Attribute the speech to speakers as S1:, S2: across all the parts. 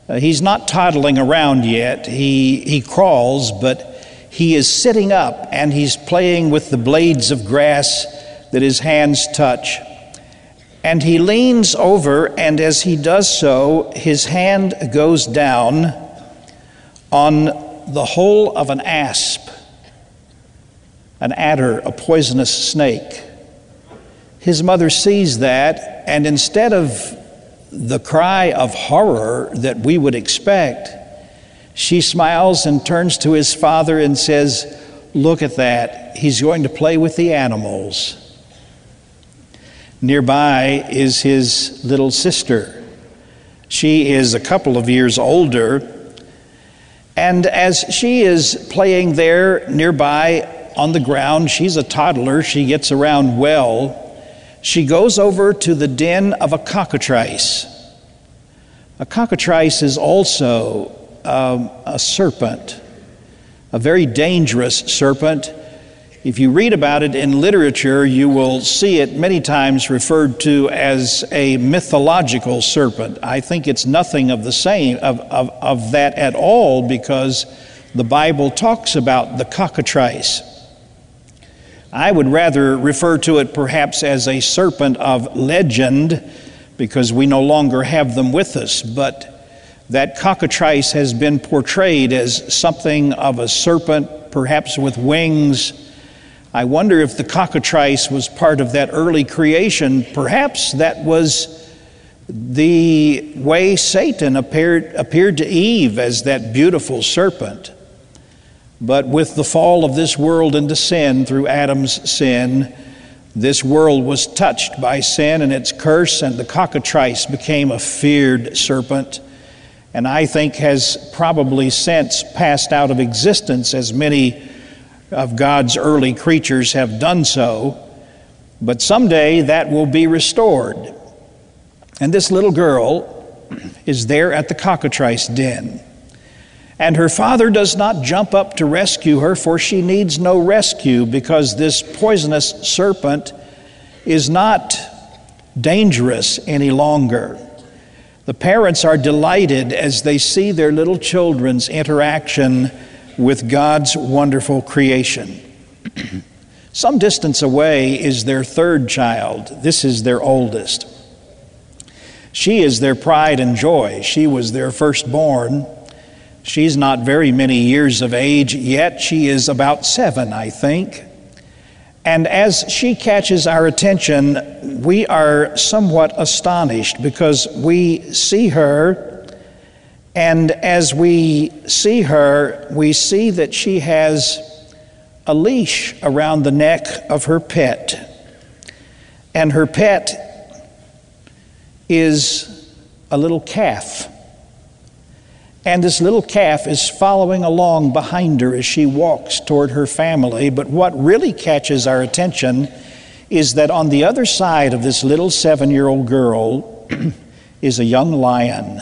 S1: He's not toddling around yet. He crawls, but he is sitting up and he's playing with the blades of grass that his hands touch. And he leans over, and as he does so, his hand goes down on the hole of an asp, an adder, a poisonous snake. His mother sees that, and instead of the cry of horror that we would expect, she smiles and turns to his father and says, "Look at that. He's going to play with the animals." Nearby is his little sister. She is a couple of years older, and as she is playing there nearby on the ground, she's a toddler, she gets around well. She goes over to the den of a cockatrice. A cockatrice is also a serpent, a very dangerous serpent. If you read about it in literature, you will see it many times referred to as a mythological serpent. I think it's nothing of the same of that at all, because the Bible talks about the cockatrice. I would rather refer to it perhaps as a serpent of legend, because we no longer have them with us, but that cockatrice has been portrayed as something of a serpent, perhaps with wings. I wonder if the cockatrice was part of that early creation. Perhaps that was the way Satan appeared to Eve, as that beautiful serpent. But with the fall of this world into sin through Adam's sin, this world was touched by sin and its curse, and the cockatrice became a feared serpent, and I think has probably since passed out of existence, as many of God's early creatures have done so. But someday that will be restored. And this little girl is there at the cockatrice den. And her father does not jump up to rescue her, for she needs no rescue, because this poisonous serpent is not dangerous any longer. The parents are delighted as they see their little children's interaction with God's wonderful creation. Some distance away is their third child. This is their oldest. She is their pride and joy. She was their firstborn. She's not very many years of age yet. She is about 7, I think. And as she catches our attention, we are somewhat astonished, because we see her, and as we see her, we see that she has a leash around the neck of her pet. And her pet is a little calf. And this little calf is following along behind her as she walks toward her family. But what really catches our attention is that on the other side of this little 7-year-old girl is a young lion.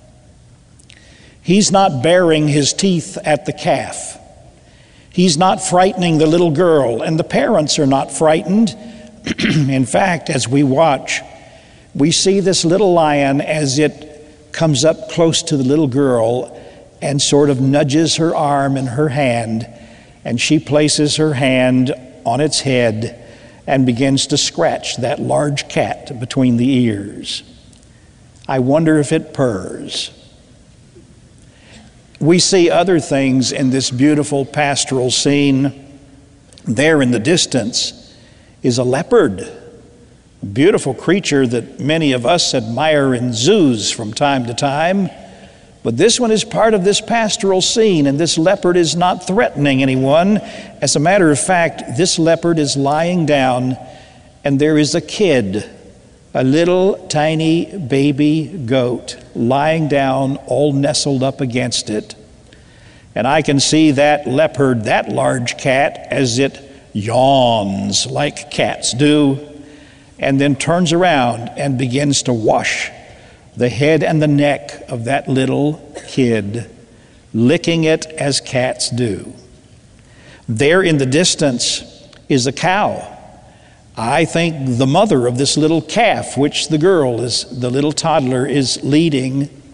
S1: He's not baring his teeth at the calf. He's not frightening the little girl, and the parents are not frightened. In fact, as we watch, we see this little lion as it comes up close to the little girl and sort of nudges her arm and her hand, and she places her hand on its head and begins to scratch that large cat between the ears. I wonder if it purrs. We see other things in this beautiful pastoral scene. There in the distance is a leopard, a beautiful creature that many of us admire in zoos from time to time. But this one is part of this pastoral scene, and this leopard is not threatening anyone. As a matter of fact, this leopard is lying down, and there is a kid, a little tiny baby goat, lying down all nestled up against it. And I can see that leopard, that large cat, as it yawns like cats do, and then turns around and begins to wash the head and the neck of that little kid, licking it as cats do. There in the distance is a cow. I think the mother of this little calf, which the little toddler is leading.